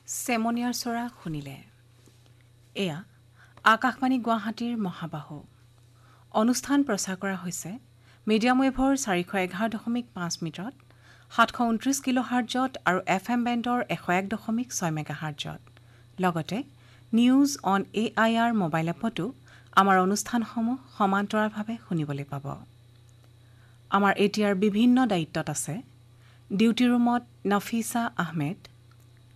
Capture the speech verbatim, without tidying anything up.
চেমনিয়াৰ চৰা শুনিলে। এয়া আকাশবাণী গুৱাহাটীৰ মহাবাহু। অনুষ্ঠান প্ৰচাৰ কৰা হৈছে মিডিয়াম ৱেভৰ চাৰিশ এঘাৰ দশমিক পাঁচ মিটাৰত, সাতশ ঊনত্ৰিশ কিলো হাৰ্জত আৰু এফ এম বেণ্ডৰ এশ এক দশমিক ছয় মেগা হাৰ্জত। লগতে news on A I R mobile এপতো আমাৰ অনুষ্ঠানসমূহ সমান্তৰালভাৱে শুনিবলৈ পাব। আমাৰ এতিয়াৰ বিভিন্ন দায়িত্বত আছে ডিউটি ৰুমত নফিছা আহমেদ,